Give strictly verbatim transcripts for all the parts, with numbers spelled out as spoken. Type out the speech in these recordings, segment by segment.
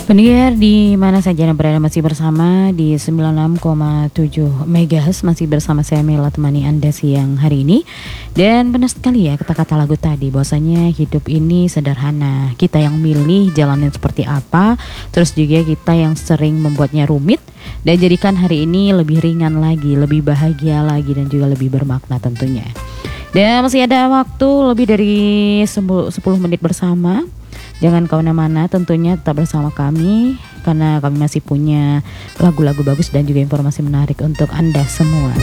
Pendengar di mana saja Anda berada, masih bersama di sembilan puluh enam koma tujuh megahertz, masih bersama saya Mela temani Anda siang hari ini. Dan benar sekali ya kata-kata lagu tadi, bahwasanya hidup ini sederhana. Kita yang milih jalannya seperti apa, terus juga kita yang sering membuatnya rumit, dan jadikan hari ini lebih ringan lagi, lebih bahagia lagi, dan juga lebih bermakna tentunya. Dan masih ada waktu lebih dari sepuluh menit bersama. Jangan kemana-mana, tentunya tetap bersama kami, karena kami masih punya lagu-lagu bagus dan juga informasi menarik untuk Anda semua.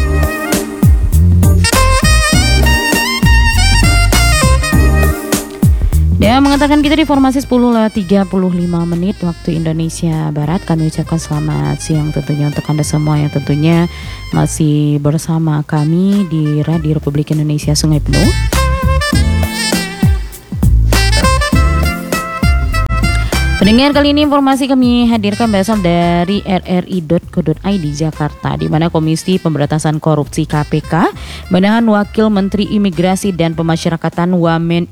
Dan mengatakan kita di formasi sepuluh lewat tiga puluh lima menit waktu Indonesia Barat. Kami ucapkan selamat siang tentunya untuk Anda semua yang tentunya masih bersama kami di Radio Republik Indonesia Sungai Penuh. Pendengar, kali ini informasi kami hadirkan berasal dari r r i titik co titik i d Jakarta, di mana Komisi Pemberantasan Korupsi K P K menahan Wakil Menteri Imigrasi dan Pemasyarakatan Wamen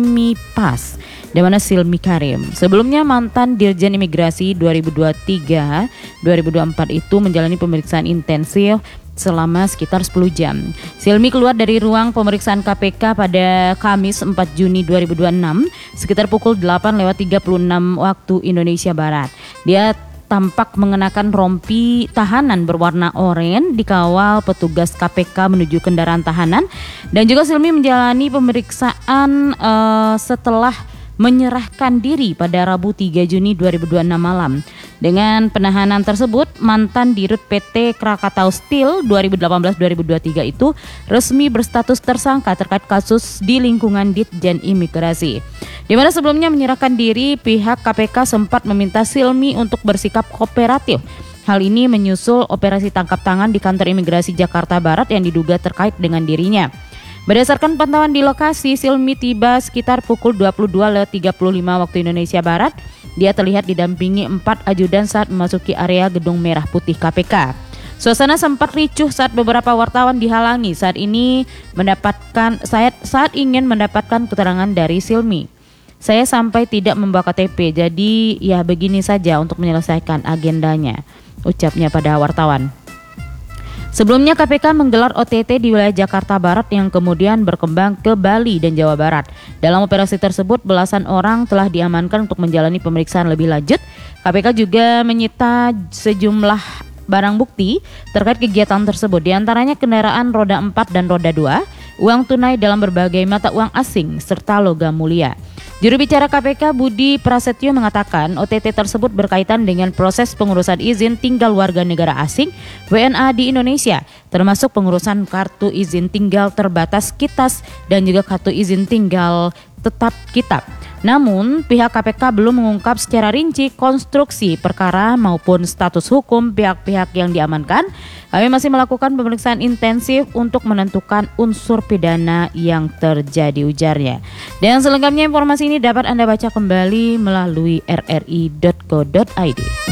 Imipas, di mana Silmi Karim. Sebelumnya mantan Dirjen Imigrasi dua ribu dua puluh tiga dua ribu dua puluh empat itu menjalani pemeriksaan intensif selama sekitar sepuluh jam. Silmi keluar dari ruang pemeriksaan K P K pada Kamis empat Juni dua ribu dua puluh enam sekitar pukul delapan lewat tiga puluh enam waktu Indonesia Barat. Dia tampak mengenakan rompi tahanan berwarna oranye, dikawal petugas K P K menuju kendaraan tahanan, dan juga Silmi menjalani pemeriksaan uh, setelah menyerahkan diri pada Rabu tiga Juni dua ribu dua puluh enam malam. Dengan penahanan tersebut, mantan Dirut P T Krakatau Steel dua ribu delapan belas dua ribu dua puluh tiga itu resmi berstatus tersangka terkait kasus di lingkungan Ditjen Imigrasi. Di mana sebelumnya menyerahkan diri, pihak K P K sempat meminta Silmi untuk bersikap kooperatif. Hal ini menyusul operasi tangkap tangan di kantor imigrasi Jakarta Barat yang diduga terkait dengan dirinya. Berdasarkan pantauan di lokasi, Silmi tiba sekitar pukul dua puluh dua lewat tiga puluh lima waktu Indonesia Barat. Dia terlihat didampingi empat ajudan saat memasuki area gedung merah putih K P K. Suasana sempat ricuh saat beberapa wartawan dihalangi saat ini mendapatkan saat, saat ingin mendapatkan keterangan dari Silmi. Saya sampai tidak membawa K T P, jadi ya begini saja untuk menyelesaikan agendanya, ucapnya pada wartawan. Sebelumnya K P K menggelar O T T di wilayah Jakarta Barat yang kemudian berkembang ke Bali dan Jawa Barat. Dalam operasi tersebut belasan orang telah diamankan untuk menjalani pemeriksaan lebih lanjut. K P K juga menyita sejumlah barang bukti terkait kegiatan tersebut, di antaranya kendaraan roda empat dan roda dua, uang tunai dalam berbagai mata uang asing, serta logam mulia. Juru bicara K P K Budi Prasetyo mengatakan O T T tersebut berkaitan dengan proses pengurusan izin tinggal warga negara asing W N A di Indonesia, termasuk pengurusan kartu izin tinggal terbatas KITAS dan juga kartu izin tinggal tetap KITAP. Namun pihak K P K belum mengungkap secara rinci konstruksi perkara maupun status hukum pihak-pihak yang diamankan. Kami masih melakukan pemeriksaan intensif untuk menentukan unsur pidana yang terjadi, ujarnya. Dan selengkapnya informasi ini dapat Anda baca kembali melalui r r i titik co titik i d.